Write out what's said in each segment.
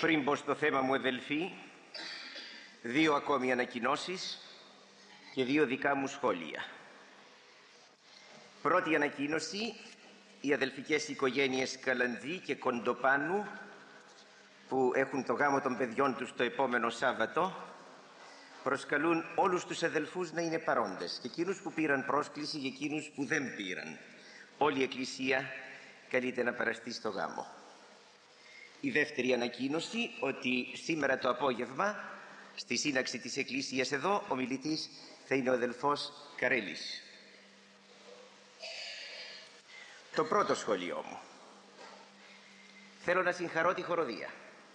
Πριν πω στο θέμα μου, αδελφοί, δύο ακόμη ανακοινώσεις και δύο δικά μου σχόλια. Πρώτη ανακοίνωση: οι αδελφικές οικογένειες Καλανδί και Κοντοπάνου, που έχουν το γάμο των παιδιών τους το επόμενο Σάββατο, προσκαλούν όλους τους αδελφούς να είναι παρόντες, και εκείνους που πήραν πρόσκληση και εκείνους που δεν πήραν. Όλη η Εκκλησία καλείται να παραστεί στο γάμο. Η δεύτερη ανακοίνωση, ότι σήμερα το απόγευμα στη σύναξη της Εκκλησίας εδώ ο μιλητής θα είναι ο αδελφός Καρέλης. Το πρώτο σχόλιο μου: θέλω να συγχαρώ τη χοροδία.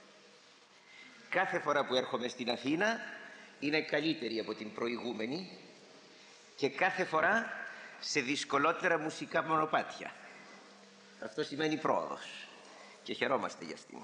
Κάθε φορά που έρχομαι στην Αθήνα είναι καλύτερη από την προηγούμενη και κάθε φορά σε δυσκολότερα μουσικά μονοπάτια. Αυτό σημαίνει πρόοδος και χαιρόμαστε για αυτήν.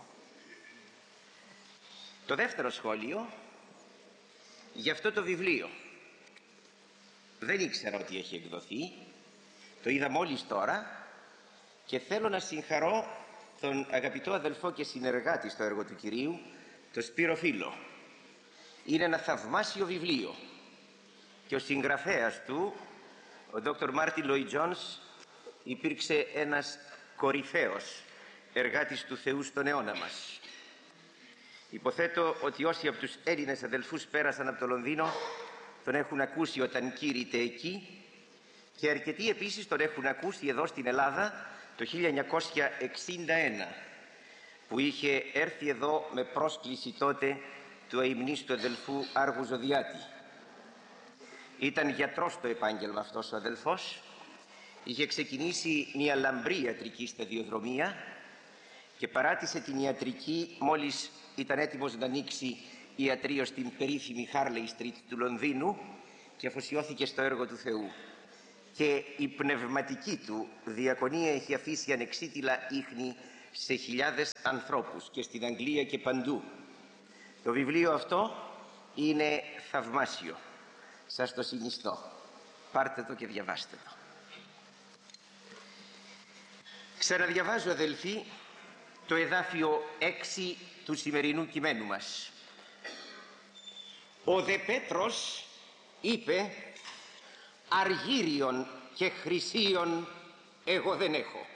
Το δεύτερο σχόλιο για αυτό το βιβλίο. Δεν ήξερα ότι έχει εκδοθεί, το είδα μόλις τώρα και θέλω να συγχαρώ τον αγαπητό αδελφό και συνεργάτη στο έργο του Κυρίου, τον Σπύρο Φίλο. Είναι ένα θαυμάσιο βιβλίο και ο συγγραφέας του, ο Dr. Μάρτιν Λόιντ Τζόνς, υπήρξε ένας κορυφαίος εργάτης του Θεού στον αιώνα μας. Υποθέτω ότι όσοι από τους Έλληνες αδελφούς πέρασαν από το Λονδίνο τον έχουν ακούσει όταν κήρυτε εκεί, και αρκετοί επίσης τον έχουν ακούσει εδώ στην Ελλάδα το 1961, που είχε έρθει εδώ με πρόσκληση τότε του αημνίστου αδελφού Άργου Ζωδιάτη. Ήταν γιατρός στο επάγγελμα αυτός ο αδελφός. Είχε ξεκινήσει μια λαμπρή ιατρική σταδιοδρομία και παράτησε την ιατρική μόλις ήταν έτοιμος να ανοίξει ιατρείο στην περίφημη Harley Street του Λονδίνου και αφοσιώθηκε στο έργο του Θεού. Και η πνευματική του διακονία έχει αφήσει ανεξίτηλα ίχνη σε χιλιάδες ανθρώπους και στην Αγγλία και παντού. Το βιβλίο αυτό είναι θαυμάσιο. Σας το συνιστώ. Πάρτε το και διαβάστε το. Ξαναδιαβάζω, αδελφοί, το εδάφιο 6 του σημερινού κειμένου μας. Ο δε Πέτρος είπε: αργύριον και χρυσίον εγώ δεν έχω,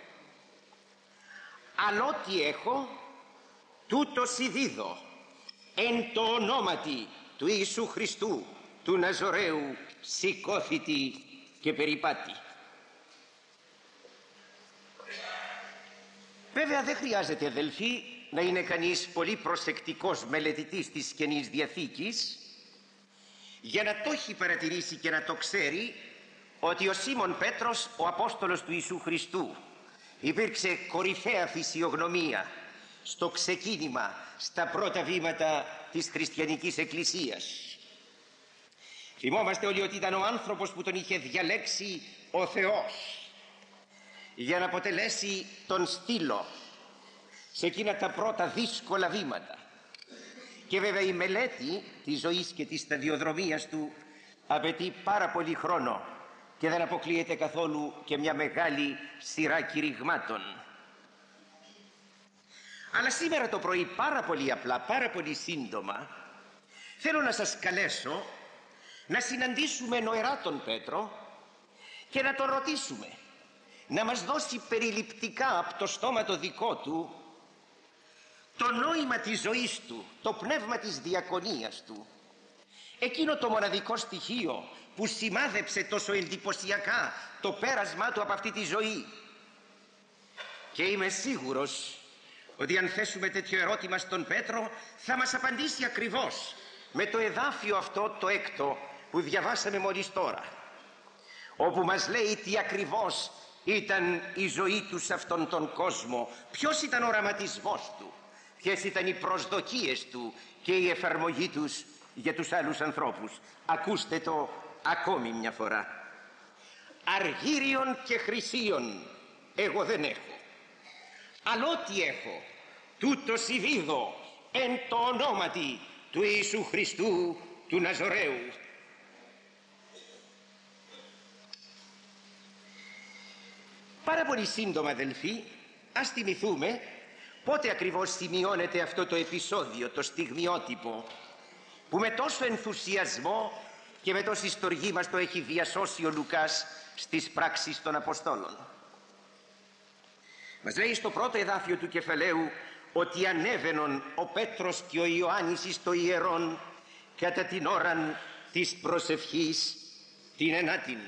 αλλά ό,τι έχω τούτο δίδω εν το ονόματι του Ιησού Χριστού του Ναζωραίου, σηκώθητη και περιπάτη. Βέβαια δεν χρειάζεται, αδελφοί, να είναι κανείς πολύ προσεκτικός μελετητής της Καινής Διαθήκης για να το έχει παρατηρήσει και να το ξέρει ότι ο Σίμων Πέτρος, ο Απόστολος του Ιησού Χριστού, υπήρξε κορυφαία φυσιογνωμία στο ξεκίνημα, στα πρώτα βήματα της χριστιανικής εκκλησίας. Θυμόμαστε όλοι ότι ήταν ο άνθρωπος που τον είχε διαλέξει ο Θεός για να αποτελέσει τον στήλο σε εκείνα τα πρώτα δύσκολα βήματα. Και βέβαια η μελέτη της ζωής και της σταδιοδρομίας του απαιτεί πάρα πολύ χρόνο και δεν αποκλείεται καθόλου και μια μεγάλη σειρά κηρυγμάτων. Αλλά σήμερα το πρωί, πάρα πολύ απλά, πάρα πολύ σύντομα, θέλω να σας καλέσω να συναντήσουμε νοερά τον Πέτρο και να τον ρωτήσουμε να μας δώσει περιληπτικά από το στόμα το δικό του το νόημα της ζωής του, το πνεύμα της διακονίας του, εκείνο το μοναδικό στοιχείο που σημάδεψε τόσο εντυπωσιακά το πέρασμά του από αυτή τη ζωή. Και είμαι σίγουρος ότι αν θέσουμε τέτοιο ερώτημα στον Πέτρο θα μας απαντήσει ακριβώς με το εδάφιο αυτό το έκτο που διαβάσαμε μόλις τώρα, όπου μας λέει τι ακριβώς ήταν η ζωή του σε αυτόν τον κόσμο, ποιος ήταν ο οραματισμός του, ποιες ήταν οι προσδοκίες του και η εφαρμογή τους για τους άλλους ανθρώπους. Ακούστε το ακόμη μια φορά. Αργύριον και χρυσίον εγώ δεν έχω, αλλά ό,τι έχω τούτο δίδω εν το ονόματι του Ιησού Χριστού του Ναζωραίου. Πάρα πολύ σύντομα, αδελφοί, ας θυμηθούμε Πότε ακριβώς σημειώνεται αυτό το επεισόδιο, το στιγμιότυπο, που με τόσο ενθουσιασμό και με τόση στοργή μας το έχει διασώσει ο Λουκάς στις πράξεις των Αποστόλων? Μας λέει στο πρώτο εδάφιο του κεφαλαίου ότι ανέβαινον ο Πέτρος και ο Ιωάννης εις το ιερόν κατά την ώραν της προσευχής την ενάτην.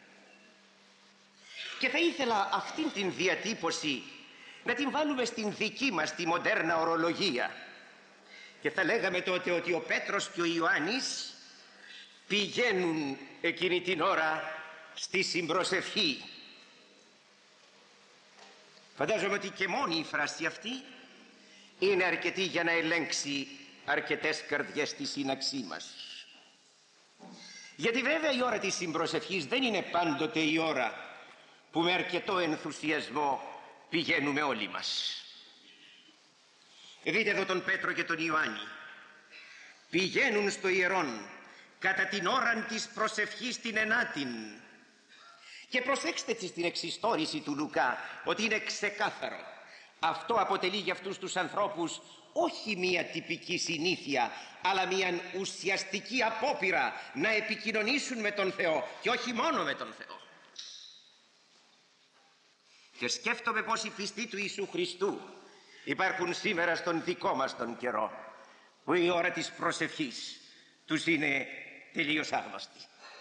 Και θα ήθελα αυτήν την διατύπωση να την βάλουμε στην δική μας τη μοντέρνα ορολογία, και θα λέγαμε τότε ότι ο Πέτρος και ο Ιωάννης πηγαίνουν εκείνη την ώρα στη συμπροσευχή. Φαντάζομαι ότι και μόνη η φράση αυτή είναι αρκετή για να ελέγξει αρκετές καρδιές στη σύναξή μας. Γιατί βέβαια η ώρα της συμπροσευχής δεν είναι πάντοτε η ώρα που με αρκετό ενθουσιασμό πηγαίνουμε όλοι μας. Δείτε εδώ τον Πέτρο και τον Ιωάννη. Πηγαίνουν στο ιερόν κατά την ώραν της προσευχής την ενάτην. Και προσέξτε στην εξιστόρηση του Λουκά ότι είναι ξεκάθαρο. Αυτό αποτελεί για αυτούς τους ανθρώπους όχι μία τυπική συνήθεια, αλλά μία ουσιαστική απόπειρα να επικοινωνήσουν με τον Θεό, και όχι μόνο με τον Θεό. Και σκέφτομαι πως οι πιστοί του Ιησού Χριστού υπάρχουν σήμερα στον δικό μας τον καιρό, που η ώρα της προσευχής τους είναι τελείως άγνωστη.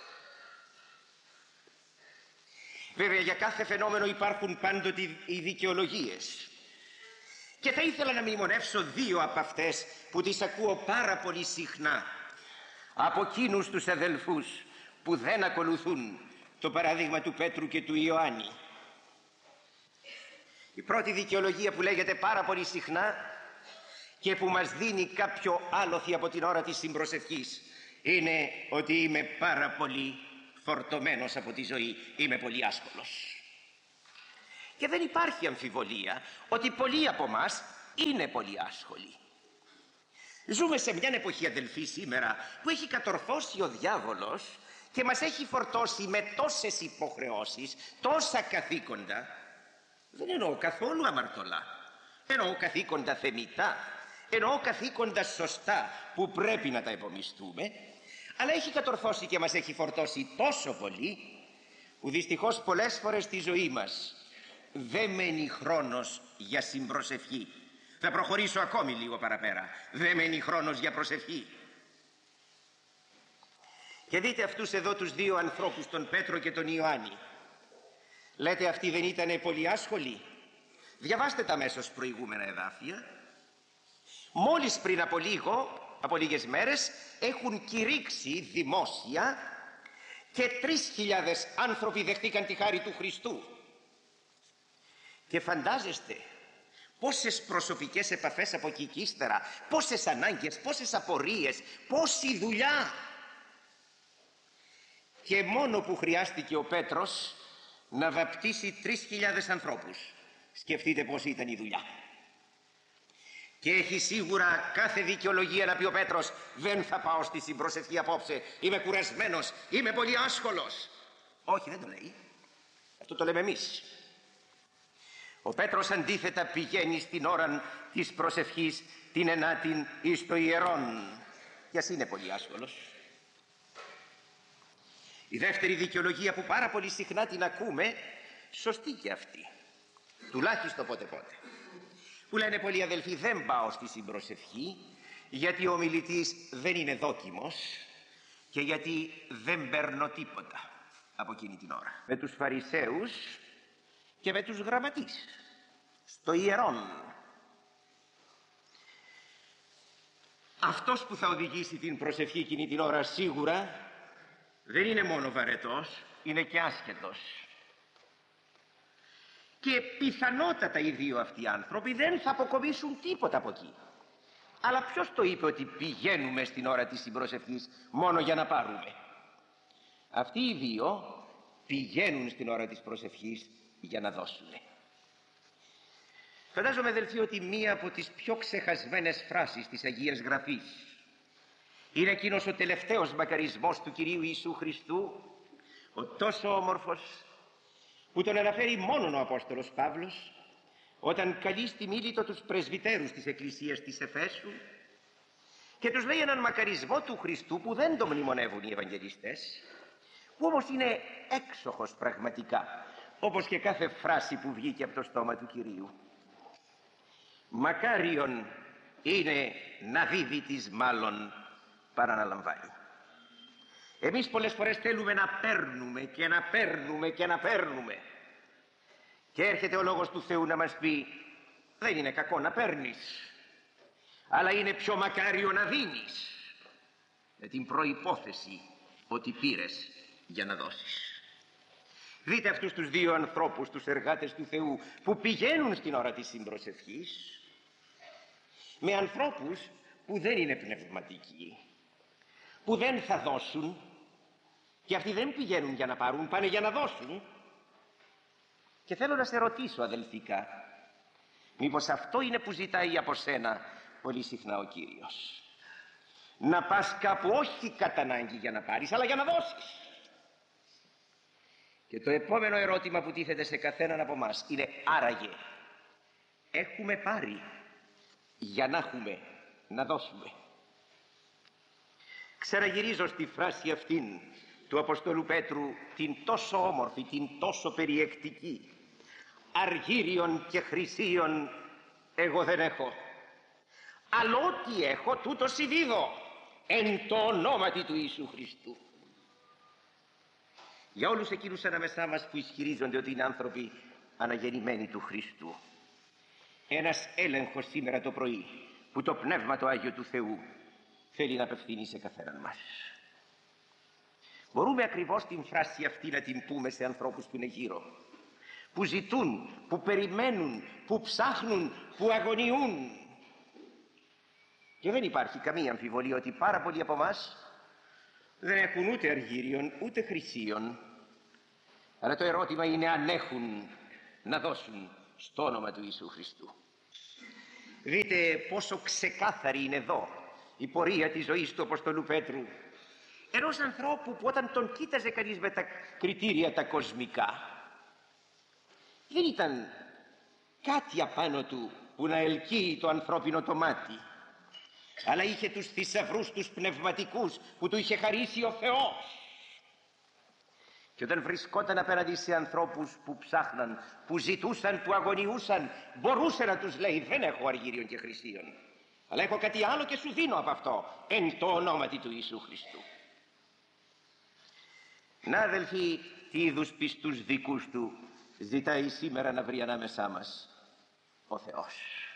Βέβαια για κάθε φαινόμενο υπάρχουν πάντοτε οι δικαιολογίες, και θα ήθελα να μνημονεύσω δύο από αυτές που τις ακούω πάρα πολύ συχνά από εκείνους τους αδελφούς που δεν ακολουθούν το παράδειγμα του Πέτρου και του Ιωάννη. Η πρώτη δικαιολογία που λέγεται πάρα πολύ συχνά και που μας δίνει κάποιο άλοθη από την ώρα της συμπροσευχής είναι ότι είμαι πάρα πολύ φορτωμένος από τη ζωή, είμαι πολύ άσχολος. Και δεν υπάρχει αμφιβολία ότι πολλοί από μας είναι πολύ άσχολοι. Ζούμε σε μια εποχή, αδελφοί, σήμερα που έχει κατορθώσει ο διάβολος και μας έχει φορτώσει με τόσες υποχρεώσεις, τόσα καθήκοντα. Δεν εννοώ καθόλου αμαρτωλά, εννοώ καθήκοντα θεμιτά, εννοώ καθήκοντα σωστά που πρέπει να τα επομιστούμε, αλλά έχει κατορθώσει και μας έχει φορτώσει τόσο πολύ που δυστυχώς πολλές φορές στη ζωή μας δεν μένει χρόνος για συμπροσευχή. Θα προχωρήσω ακόμη λίγο παραπέρα. Δεν μένει χρόνος για προσευχή. Και δείτε αυτούς εδώ τους δύο ανθρώπους, τον Πέτρο και τον Ιωάννη. Λέτε αυτοί δεν ήτανε πολύ άσχολοι? Διαβάστε τα αμέσως προηγούμενα εδάφια. Μόλις πριν από λίγες μέρες έχουν κηρύξει δημόσια και 3.000 άνθρωποι δεχτήκαν τη χάρη του Χριστού. Και φαντάζεστε πόσες προσωπικές επαφές από εκεί και ύστερα, πόσες ανάγκες, πόσες απορίες, πόση δουλειά. Και μόνο που χρειάστηκε ο Πέτρος να βαπτίσει 3.000 ανθρώπους. Σκεφτείτε πώς ήταν η δουλειά. Και έχει σίγουρα κάθε δικαιολογία να πει ο Πέτρος, δεν θα πάω στη συμπροσευχή απόψε, είμαι κουρασμένος, είμαι πολύ άσχολος. Όχι, δεν το λέει. Αυτό το λέμε εμείς. Ο Πέτρος αντίθετα πηγαίνει στην ώρα της προσευχής την ενάτην εις το ιερόν. Και ας είναι πολύ άσχολος. Η δεύτερη δικαιολογία που πάρα πολύ συχνά την ακούμε, σωστή και αυτή, τουλάχιστον πότε, που λένε πολλοί αδελφοί, δεν πάω στη συμπροσευχή γιατί ο ομιλητής δεν είναι δόκιμος και γιατί δεν παίρνω τίποτα από εκείνη την ώρα. Με τους Φαρισαίους και με τους γραμματείς στο ιερόν. Αυτός που θα οδηγήσει την προσευχή εκείνη την ώρα σίγουρα δεν είναι μόνο βαρετός, είναι και άσχετος. Και πιθανότατα οι δύο αυτοί άνθρωποι δεν θα αποκομίσουν τίποτα από εκεί. Αλλά ποιος το είπε ότι πηγαίνουμε στην ώρα της συμπροσευχής μόνο για να πάρουμε? Αυτοί οι δύο πηγαίνουν στην ώρα της προσευχής για να δώσουν. Φαντάζομαι, αδελφοί, ότι μία από τις πιο ξεχασμένες φράσεις της Αγίας Γραφής είναι εκείνος ο τελευταίος μακαρισμός του Κυρίου Ιησού Χριστού, ο τόσο όμορφος, που τον αναφέρει μόνον ο Απόστολος Παύλος, όταν καλεί στη Μίλητο τους πρεσβυτέρους της Εκκλησίας της Εφέσου και τους λέει έναν μακαρισμό του Χριστού που δεν το μνημονεύουν οι Ευαγγελιστές, που όμως είναι έξοχος πραγματικά, όπως και κάθε φράση που βγήκε από το στόμα του Κυρίου. Μακάριον είναι να δίδει της μάλλον παρά να λαμβάνει. Εμείς πολλές φορές θέλουμε να παίρνουμε και να παίρνουμε και να παίρνουμε, και έρχεται ο Λόγος του Θεού να μας πει δεν είναι κακό να παίρνεις, αλλά είναι πιο μακάριο να δίνεις, με την προϋπόθεση ότι πήρες για να δώσεις. Δείτε αυτούς τους δύο ανθρώπους, τους εργάτες του Θεού, που πηγαίνουν στην ώρα της συμπροσευχής με ανθρώπους που δεν είναι πνευματικοί, που δεν θα δώσουν, και αυτοί δεν πηγαίνουν για να πάρουν, πάνε για να δώσουν. Και θέλω να σε ρωτήσω, αδελφικά, μήπως αυτό είναι που ζητάει από σένα πολύ συχνά ο Κύριος? Να πας κάπου όχι κατά ανάγκη για να πάρεις, αλλά για να δώσεις. Και το επόμενο ερώτημα που τίθεται σε καθέναν από μας είναι, άραγε έχουμε πάρει για να έχουμε να δώσουμε? Ξαναγυρίζω στη φράση αυτήν του Αποστόλου Πέτρου, την τόσο όμορφη, την τόσο περιεκτική. Αργύριον και χρυσίον εγώ δεν έχω, αλλά ό,τι έχω τούτο συδίδω εν το ονόματι του Ιησού Χριστού. Για όλους εκείνους ανάμεσά μας που ισχυρίζονται ότι είναι άνθρωποι αναγεννημένοι του Χριστού, ένας έλεγχος σήμερα το πρωί που το Πνεύμα το Άγιο του Θεού θέλει να απευθύνει σε καθέναν μας. Μπορούμε ακριβώς την φράση αυτή να την πούμε σε ανθρώπους που είναι γύρω, που ζητούν, που περιμένουν, που ψάχνουν, που αγωνιούν. Και δεν υπάρχει καμία αμφιβολία ότι πάρα πολλοί από εμάς δεν έχουν ούτε αργύριον ούτε χρυσίον, αλλά το ερώτημα είναι αν έχουν να δώσουν στο όνομα του Ιησού Χριστού. Δείτε πόσο ξεκάθαρη είναι εδώ η πορεία της ζωής του Αποστολού Πέτρου, ενός ανθρώπου που όταν τον κοίταζε κανείς με τα κριτήρια τα κοσμικά, δεν ήταν κάτι απάνω του που να ελκύει το ανθρώπινο το μάτι, αλλά είχε τους θησαυρούς τους πνευματικούς που του είχε χαρίσει ο Θεός. Και όταν βρισκόταν απέναντι σε ανθρώπους που ψάχναν, που ζητούσαν, που αγωνιούσαν, μπορούσε να τους λέει δεν έχω αργύριον και χρυσίον, αλλά έχω κάτι άλλο και σου δίνω από αυτό εν το ονόματι του Ιησού Χριστού. Να, αδελφοί, τι είδους πιστούς δικούς του ζητάει σήμερα να βρει ανάμεσά μας ο Θεός.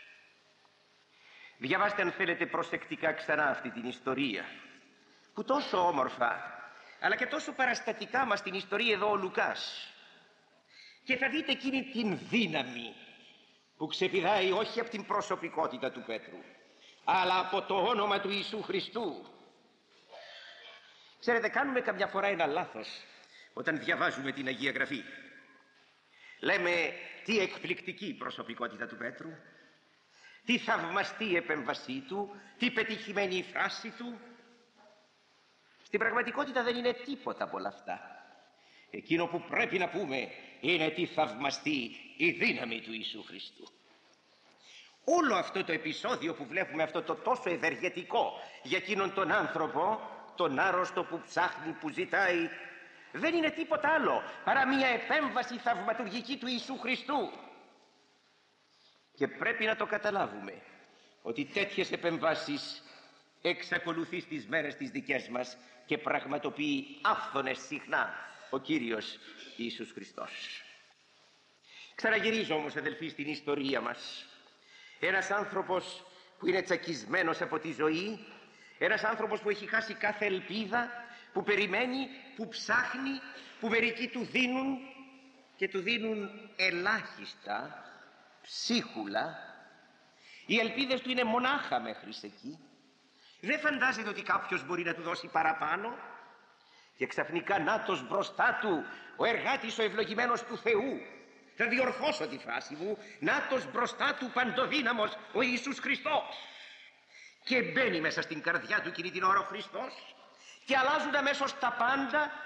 Διαβάστε αν θέλετε προσεκτικά ξανά αυτή την ιστορία που τόσο όμορφα αλλά και τόσο παραστατικά μας την ιστορία εδώ ο Λουκάς, και θα δείτε εκείνη την δύναμη που ξεπηδάει όχι από την προσωπικότητα του Πέτρου αλλά από το όνομα του Ιησού Χριστού. Ξέρετε, κάνουμε καμιά φορά ένα λάθος όταν διαβάζουμε την Αγία Γραφή. Λέμε τι εκπληκτική προσωπικότητα του Πέτρου, τι θαυμαστή η επέμβασή του, τι πετυχημένη η φράση του. Στην πραγματικότητα δεν είναι τίποτα από όλα αυτά. Εκείνο που πρέπει να πούμε είναι τι θαυμαστή η δύναμη του Ιησού Χριστού. Όλο αυτό το επεισόδιο που βλέπουμε, αυτό το τόσο ευεργετικό για εκείνον τον άνθρωπο, τον άρρωστο που ψάχνει, που ζητάει, δεν είναι τίποτα άλλο παρά μια επέμβαση θαυματουργική του Ιησού Χριστού. Και πρέπει να το καταλάβουμε ότι τέτοιες επεμβάσεις εξακολουθεί στις μέρες τις δικές μας και πραγματοποιεί άφθονες συχνά ο Κύριος Ιησούς Χριστός. Ξαναγυρίζω όμως, αδελφοί, στην ιστορία μας. Ένας άνθρωπος που είναι τσακισμένος από τη ζωή, ένας άνθρωπος που έχει χάσει κάθε ελπίδα, που περιμένει, που ψάχνει, που μερικοί του δίνουν και του δίνουν ελάχιστα, ψίχουλα. Οι ελπίδες του είναι μονάχα μέχρι εκεί. Δεν φαντάζεται ότι κάποιος μπορεί να του δώσει παραπάνω, και ξαφνικά νάτος μπροστά του ο εργάτης ο ευλογημένος του Θεού. Θα διορθώσω τη φράση μου, νάτος μπροστά του παντοδύναμος ο Ιησούς Χριστός, και μπαίνει μέσα στην καρδιά του εκείνη την ώρα ο Χριστός και αλλάζουν αμέσως τα πάντα.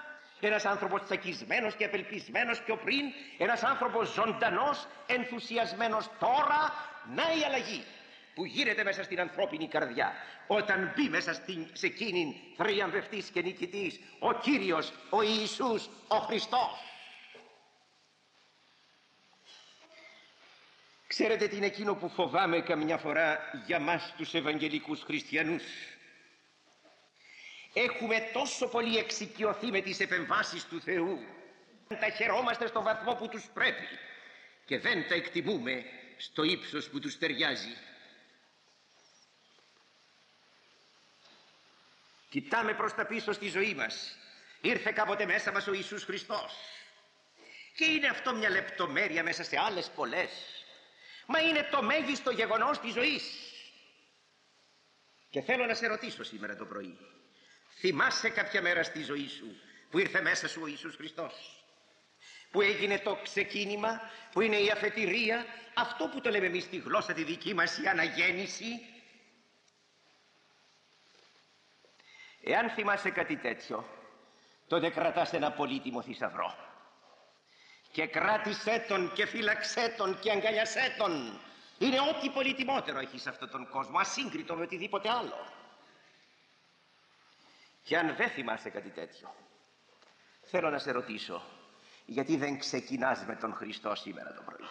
ένας άνθρωπος τσακισμένος και απελπισμένος πιο πριν, ένας άνθρωπος ζωντανός, ενθουσιασμένος τώρα. Να η αλλαγή που γίνεται μέσα στην ανθρώπινη καρδιά όταν μπει μέσα σε εκείνην θριαμβευτής και νικητής ο Κύριος, ο Ιησούς, ο Χριστός. Ξέρετε τι είναι εκείνο που φοβάμαι καμιά φορά για μας τους Ευαγγελικούς Χριστιανούς? Έχουμε τόσο πολύ εξοικειωθεί με τις επεμβάσεις του Θεού, τα χαιρόμαστε στο βαθμό που τους πρέπει και δεν τα εκτιμούμε στο ύψος που τους ταιριάζει. Κοιτάμε προς τα πίσω στη ζωή μας. Ήρθε κάποτε μέσα μας ο Ιησούς Χριστός και είναι αυτό μια λεπτομέρεια μέσα σε άλλες πολλές, μα είναι το μέγιστο γεγονός της ζωής. Και θέλω να σε ρωτήσω σήμερα το πρωί, θυμάσαι κάποια μέρα στη ζωή σου που ήρθε μέσα σου ο Ιησούς Χριστός, που έγινε το ξεκίνημα, που είναι η αφετηρία, αυτό που το λέμε εμείς στη γλώσσα τη δική μας, η αναγέννηση? Εάν θυμάσαι κάτι τέτοιο, τότε κρατάς ένα πολύτιμο θησαυρό και κράτησέ τον και φύλαξέ τον και αγκαλιασέ τον. Είναι ό,τι πολύτιμότερο έχει σε αυτόν τον κόσμο, ασύγκριτο με οτιδήποτε άλλο. Και αν δεν θυμάσαι κάτι τέτοιο, θέλω να σε ρωτήσω, γιατί δεν ξεκινάς με τον Χριστό σήμερα το πρωί?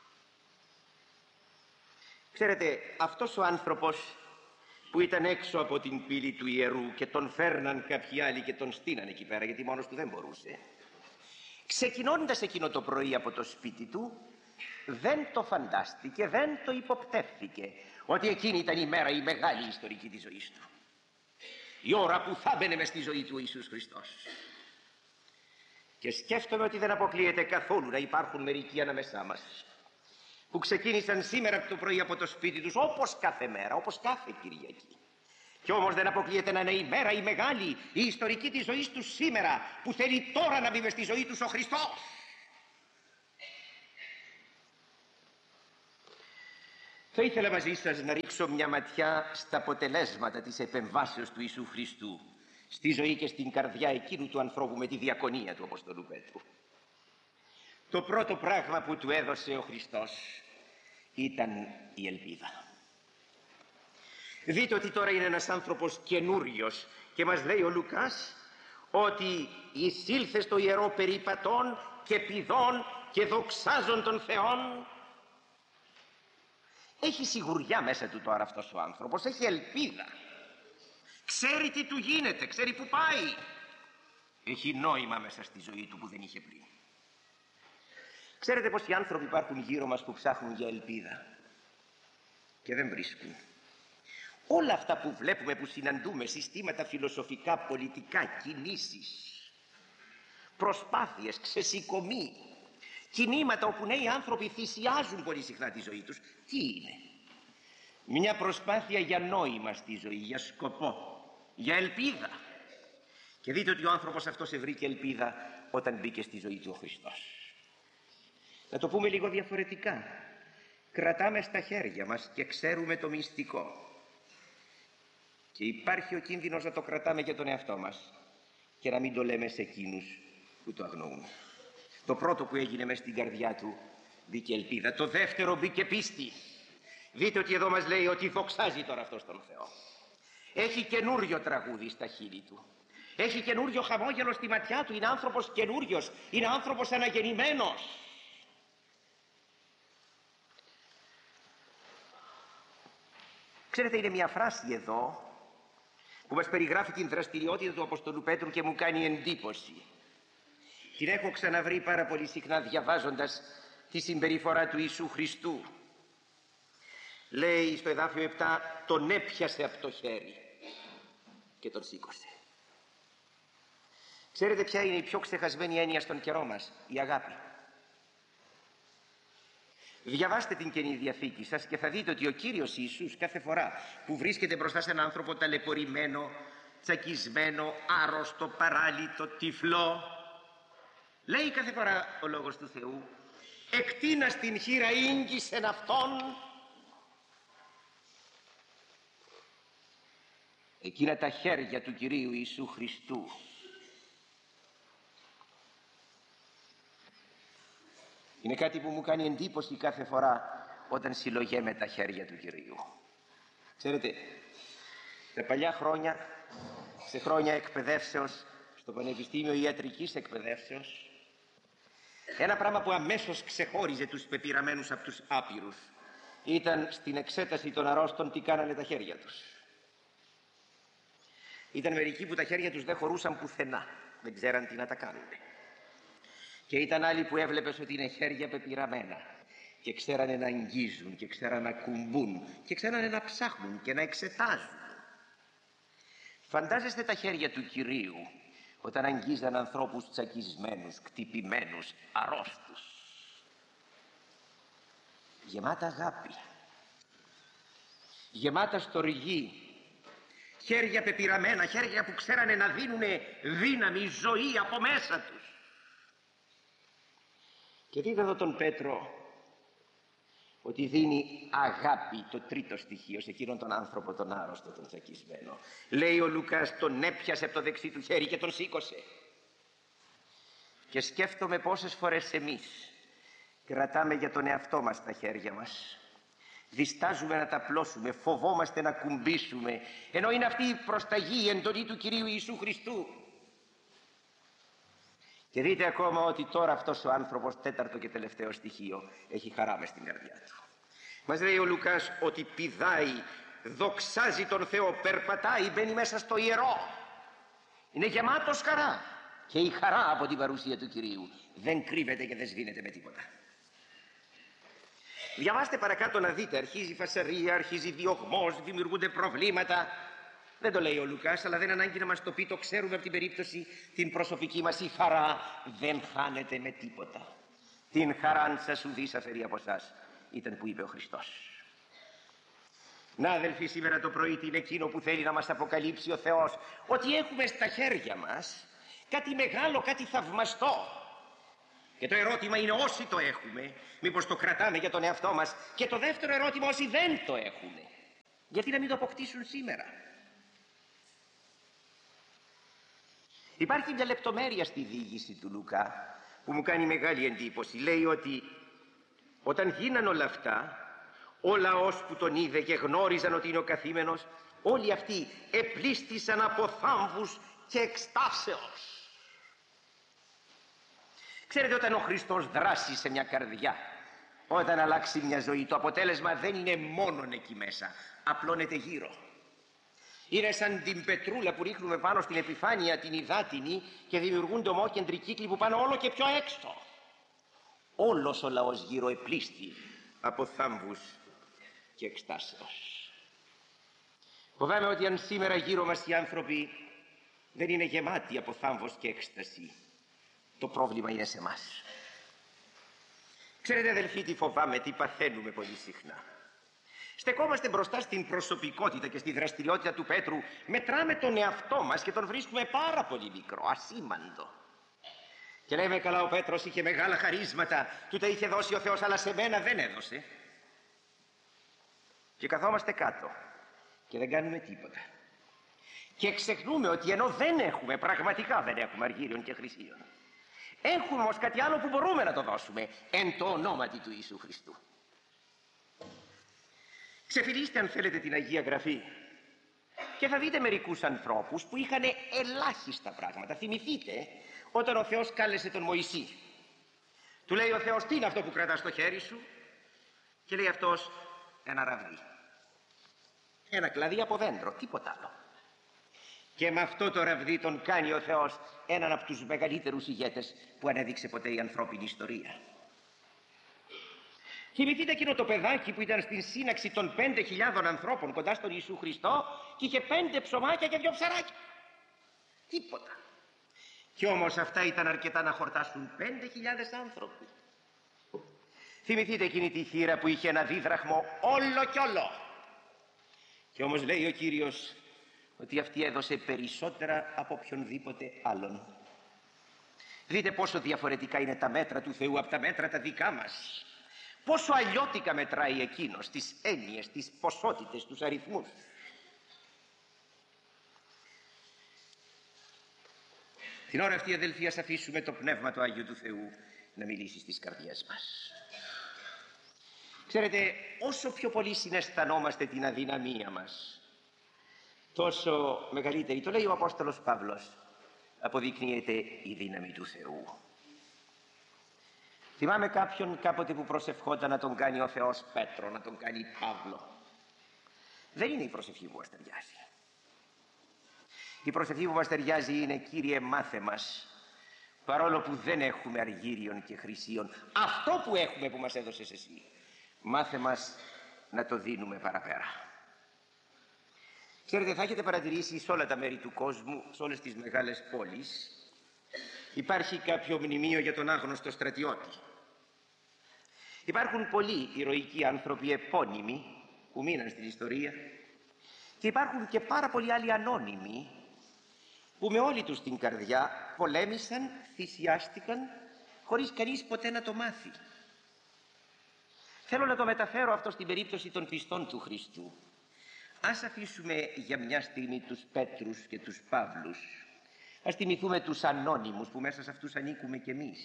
Ξέρετε, αυτός ο άνθρωπος που ήταν έξω από την πύλη του ιερού και τον φέρναν κάποιοι άλλοι και τον στείναν εκεί πέρα, γιατί μόνος του δεν μπορούσε, ξεκινώντας εκείνο το πρωί από το σπίτι του, δεν το φαντάστηκε, δεν το υποπτεύθηκε ότι εκείνη ήταν η μέρα, η μεγάλη ιστορική της ζωής του, η ώρα που θα μπαινε μες στη ζωή του ο Ιησούς Χριστός. Και σκέφτομαι ότι δεν αποκλείεται καθόλου να υπάρχουν μερικοί ανάμεσά μας που ξεκίνησαν σήμερα το πρωί από το σπίτι τους, όπως κάθε μέρα, όπως κάθε Κυριακή, και όμως δεν αποκλείεται να είναι η μέρα η μεγάλη, η ιστορική της ζωής τους σήμερα, που θέλει τώρα να μπει μες στη ζωή τους ο Χριστός. Θα ήθελα μαζί σας να ρίξω μια ματιά στα αποτελέσματα της επεμβάσεως του Ιησού Χριστού στη ζωή και στην καρδιά εκείνου του ανθρώπου με τη διακονία του Αποστολού Πέτρου. Το πρώτο πράγμα που του έδωσε ο Χριστός ήταν η ελπίδα. Δείτε ότι τώρα είναι ένας άνθρωπος καινούριος και μας λέει ο Λουκάς ότι εισήλθε στο ιερό περιπατών και πηδών και δοξάζων των Θεών. Έχει σιγουριά μέσα του τώρα αυτός ο άνθρωπος, έχει ελπίδα. Ξέρει τι του γίνεται, ξέρει που πάει. Έχει νόημα μέσα στη ζωή του που δεν είχε πριν. Ξέρετε πως οι άνθρωποι υπάρχουν γύρω μας που ψάχνουν για ελπίδα και δεν βρίσκουν. Όλα αυτά που βλέπουμε, που συναντούμε, συστήματα φιλοσοφικά, πολιτικά, κινήσεις, προσπάθειες, ξεσηκωμοί, κινήματα όπου νέοι άνθρωποι θυσιάζουν πολύ συχνά τη ζωή τους, τι είναι? Μια προσπάθεια για νόημα στη ζωή, για σκοπό, για ελπίδα. Και δείτε ότι ο άνθρωπος αυτός ευρήκε ελπίδα όταν μπήκε στη ζωή του ο Χριστός. Να το πούμε λίγο διαφορετικά. Κρατάμε στα χέρια μας και ξέρουμε το μυστικό. Και υπάρχει ο κίνδυνος να το κρατάμε για τον εαυτό μας και να μην το λέμε σε εκείνους που το αγνοούν. Το πρώτο που έγινε μέσα στην καρδιά του, μπήκε ελπίδα. Το δεύτερο, μπήκε πίστη. Δείτε ότι εδώ μας λέει ότι δοξάζει τώρα αυτός τον Θεό. Έχει καινούριο τραγούδι στα χείλη του. Έχει καινούριο χαμόγελο στη ματιά του. Είναι άνθρωπος καινούριος. Είναι άνθρωπος αναγεννημένος. Ξέρετε, είναι μια φράση εδώ που μας περιγράφει την δραστηριότητα του Αποστολού Πέτρου και μου κάνει εντύπωση. Την έχω ξαναβρει πάρα πολύ συχνά διαβάζοντας τη συμπεριφορά του Ιησού Χριστού. Λέει στο εδάφιο 7, τον έπιασε από το χέρι και τον σήκωσε. Ξέρετε ποια είναι η πιο ξεχασμένη έννοια στον καιρό μας? Η αγάπη. Διαβάστε την Καινή Διαθήκη σας και θα δείτε ότι ο Κύριος Ιησούς κάθε φορά που βρίσκεται μπροστά σε έναν άνθρωπο ταλαιπωρημένο, τσακισμένο, άρρωστο, παράλυτο, τυφλό, λέει κάθε φορά ο Λόγος του Θεού, εκτείνας την χείρα ήγγισεν αυτόν. Εκείνα τα χέρια του Κυρίου Ιησού Χριστού Είναι κάτι που μου κάνει εντύπωση κάθε φορά όταν συλλογέμαι τα χέρια του Κυρίου. Ξέρετε, τα παλιά χρόνια, σε χρόνια εκπαιδεύσεως, στο Πανεπιστήμιο Ιατρικής Εκπαιδεύσεως, ένα πράγμα που αμέσως ξεχώριζε τους πεπειραμένους από τους άπειρους ήταν στην εξέταση των αρρώστων τι κάνανε τα χέρια τους. Ήταν μερικοί που τα χέρια τους δεν χωρούσαν πουθενά, δεν ξέραν τι να τα κάνουν. Και ήταν άλλοι που έβλεπες ότι είναι χέρια πεπειραμένα και ξέρανε να αγγίζουν και ξέρανε να κουμπούν και ξέρανε να ψάχνουν και να εξετάζουν. Φαντάζεστε τα χέρια του Κυρίου όταν αγγίζαν ανθρώπους τσακισμένους, κτυπημένους, αρρώστους. Γεμάτα αγάπη, γεμάτα στοργή, χέρια πεπειραμένα, χέρια που ξέρανε να δίνουνε δύναμη, ζωή από μέσα τους. Και δείτε εδώ τον Πέτρο ότι δίνει αγάπη, το τρίτο στοιχείο, σε εκείνον τον άνθρωπο τον άρρωστο, τον τσακισμένο. Λέει ο Λουκάς, τον έπιασε από το δεξί του χέρι και τον σήκωσε. Και σκέφτομαι πόσες φορές εμείς κρατάμε για τον εαυτό μας τα χέρια μας. Διστάζουμε να τα πλώσουμε, φοβόμαστε να κουμπίσουμε, ενώ είναι αυτή η προσταγή, η εντολή του Κυρίου Ιησού Χριστού. Και δείτε ακόμα ότι τώρα αυτός ο άνθρωπος, τέταρτο και τελευταίο στοιχείο, έχει χαρά μες στην καρδιά του. Μας λέει ο Λουκάς ότι πηδάει, δοξάζει τον Θεό, περπατάει, μπαίνει μέσα στο ιερό. Είναι γεμάτος χαρά. Και η χαρά από την παρουσία του Κυρίου δεν κρύβεται και δεν σβήνεται με τίποτα. Διαβάστε παρακάτω να δείτε, αρχίζει φασαρία, αρχίζει διωγμός, δημιουργούνται προβλήματα. Δεν το λέει ο Λουκάς, αλλά δεν ανάγκη να μας το πει, το ξέρουμε από την περίπτωση την προσωπική μας. Η χαρά δεν χάνεται με τίποτα. Την χαράν σας ουδής αφαιρεί από εσάς, ήταν που είπε ο Χριστός. Να αδελφοί, σήμερα το πρωί τι είναι εκείνο που θέλει να μας αποκαλύψει ο Θεός? Ότι έχουμε στα χέρια μας κάτι μεγάλο, κάτι θαυμαστό. Και το ερώτημα είναι, όσοι το έχουμε, μήπως το κρατάμε για τον εαυτό μας? Και το δεύτερο ερώτημα, όσοι δεν το έχουν, γιατί να μην το αποκτήσουν σήμερα? Υπάρχει μια λεπτομέρεια στη διήγηση του Λουκά που μου κάνει μεγάλη εντύπωση. Λέει ότι όταν γίναν όλα αυτά, ο λαός που τον είδε και γνώριζαν ότι είναι ο καθήμενος, όλοι αυτοί επλήστησαν από θάμβους και εκστάσεως. Ξέρετε, όταν ο Χριστός δράσει σε μια καρδιά, όταν αλλάξει μια ζωή, το αποτέλεσμα δεν είναι μόνον εκεί μέσα, απλώνεται γύρω. Είναι σαν την πετρούλα που ρίχνουμε πάνω στην επιφάνεια την υδάτινη και δημιουργούνται ομόκεντροι κύκλοι που πάνε όλο και πιο έξω. Όλος ο λαός γύρω επλήστη από θάμβους και εκστάσεως. Φοβάμαι ότι αν σήμερα γύρω μας οι άνθρωποι δεν είναι γεμάτοι από θάμβος και έκσταση, το πρόβλημα είναι σε εμάς. Ξέρετε αδελφοί, τι φοβάμαι, τι παθαίνουμε πολύ συχνά? Στεκόμαστε μπροστά στην προσωπικότητα και στη δραστηριότητα του Πέτρου, μετράμε τον εαυτό μας και τον βρίσκουμε πάρα πολύ μικρό, ασήμαντο. Και λέμε, καλά, ο Πέτρος είχε μεγάλα χαρίσματα, του τα είχε δώσει ο Θεός, αλλά σε μένα δεν έδωσε. Και καθόμαστε κάτω και δεν κάνουμε τίποτα. Και ξεχνούμε ότι ενώ δεν έχουμε, πραγματικά δεν έχουμε αργύριων και χρυσίων, έχουμε όμως κάτι άλλο που μπορούμε να το δώσουμε, εν το ονόματι του Ιησού Χριστού. Ξεφυλίστε αν θέλετε την Αγία Γραφή και θα δείτε μερικούς ανθρώπους που είχαν ελάχιστα πράγματα. Θυμηθείτε όταν ο Θεός κάλεσε τον Μωυσή. Του λέει ο Θεός, τι είναι αυτό που κρατάς στο χέρι σου? Και λέει αυτός, ένα ραβδί. Ένα κλαδί από δέντρο, τίποτα άλλο. Και με αυτό το ραβδί τον κάνει ο Θεός έναν από τους μεγαλύτερους ηγέτες που ανέδειξε ποτέ η ανθρώπινη ιστορία. Θυμηθείτε εκείνο το παιδάκι που ήταν στην σύναξη των 5.000 ανθρώπων κοντά στον Ιησού Χριστό και είχε 5 ψωμάκια και 2 ψαράκια. Τίποτα. Κι όμως αυτά ήταν αρκετά να χορτάσουν 5.000 άνθρωποι. Θυμηθείτε εκείνη τη θύρα που είχε ένα δίδραχμο όλο κι όλο. Κι όμως λέει ο Κύριος ότι αυτή έδωσε περισσότερα από οποιονδήποτε άλλον. Δείτε πόσο διαφορετικά είναι τα μέτρα του Θεού από τα μέτρα τα δικά μας. Πόσο αλλιώτικα μετράει εκείνος τις έννοιες, τις ποσότητες, τους αριθμούς. Την ώρα αυτή, αδελφοί, ας αφήσουμε το Πνεύμα του Αγίου του Θεού να μιλήσει στις καρδιές μας. Ξέρετε, όσο πιο πολύ συναισθανόμαστε την αδυναμία μας, τόσο μεγαλύτερη, το λέει ο Απόστολος Παύλος, αποδεικνύεται η δύναμη του Θεού. Θυμάμαι κάποιον κάποτε που προσευχόταν να τον κάνει ο Θεός Πέτρο, να τον κάνει Παύλο. Δεν είναι η προσευχή που μας ταιριάζει. Η προσευχή που μας ταιριάζει είναι: Κύριε, μάθε μας, παρόλο που δεν έχουμε αργύριον και χρυσίον, αυτό που έχουμε που μας έδωσες εσύ, μάθε μας να το δίνουμε παραπέρα. Ξέρετε, θα έχετε παρατηρήσει σε όλα τα μέρη του κόσμου, σε όλες τις μεγάλες πόλεις, υπάρχει κάποιο μνημείο για τον άγνωστο στρατιώτη. Υπάρχουν πολλοί ηρωικοί άνθρωποι επώνυμοι που μείναν στην ιστορία και υπάρχουν και πάρα πολλοί άλλοι ανώνυμοι που με όλη τους την καρδιά πολέμησαν, θυσιάστηκαν χωρίς κανείς ποτέ να το μάθει. Θέλω να το μεταφέρω αυτό στην περίπτωση των πιστών του Χριστού. Ας αφήσουμε για μια στιγμή τους Πέτρους και τους Παύλους. Ας θυμηθούμε τους ανώνυμους που μέσα σε αυτούς ανήκουμε κι εμείς.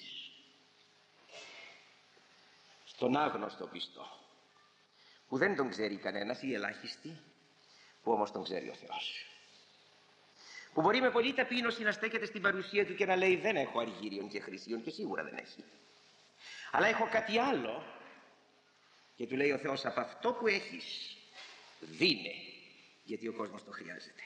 Στον άγνωστο πιστό, που δεν τον ξέρει κανένας, οι ελάχιστοι, που όμως τον ξέρει ο Θεός. Που μπορεί με πολλή ταπείνωση να στέκεται στην παρουσία του και να λέει: δεν έχω αργύριον και χρυσίον, και σίγουρα δεν έχει. Αλλά έχω κάτι άλλο. Και του λέει ο Θεός: από αυτό που έχεις, δίνε, γιατί ο κόσμος το χρειάζεται.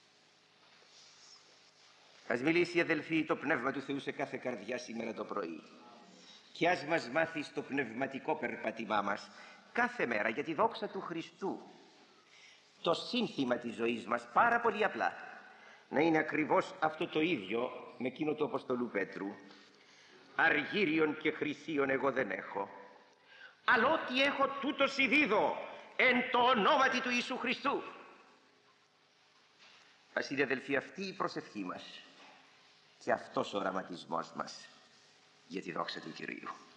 Ας μιλήσει, αδελφοί, το Πνεύμα του Θεού σε κάθε καρδιά σήμερα το πρωί. Και ας μας μάθει στο πνευματικό περπάτημά μας κάθε μέρα για τη δόξα του Χριστού το σύνθημα της ζωής μας, πάρα πολύ απλά, να είναι ακριβώς αυτό το ίδιο με εκείνο του Αποστολού Πέτρου: αργύριον και χρυσίον εγώ δεν έχω, αλλά ό,τι έχω τούτο δίδω εν το ονόματι του Ιησού Χριστού. Ας είναι, αδελφοί, αυτή η προσευχή μας και αυτός ο οραματισμός μας για τη δόξα του Κυρίου.